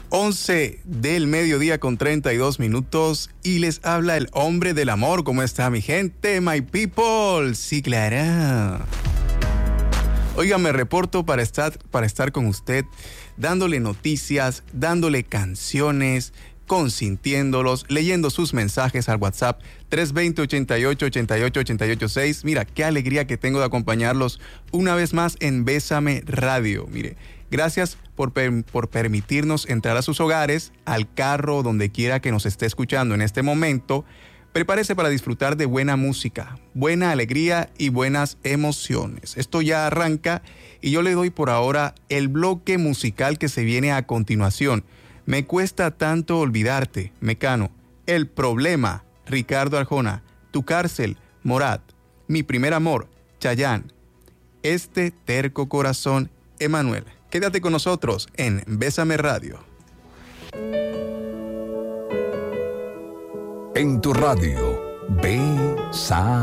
11 del mediodía con 32 minutos y les habla el hombre del amor. ¿Cómo está mi gente, my people? Sí, claro. Oiga, me reporto para estar con usted, dándole noticias, dándole canciones, consintiéndolos, leyendo sus mensajes al WhatsApp 320-88-88-886. Mira, qué alegría que tengo de acompañarlos una vez más en Bésame Radio. Mire, gracias por permitirnos entrar a sus hogares, al carro, donde quiera que nos esté escuchando en este momento. Prepárese para disfrutar de buena música, buena alegría y buenas emociones. Esto ya arranca y yo le doy por ahora el bloque musical que se viene a continuación. Me cuesta tanto olvidarte, Mecano. El problema, Ricardo Arjona. Tu cárcel, Morat. Mi primer amor, Chayanne. Este terco corazón, Emanuel. Quédate con nosotros en Bésame Radio. En tu radio, Bésame.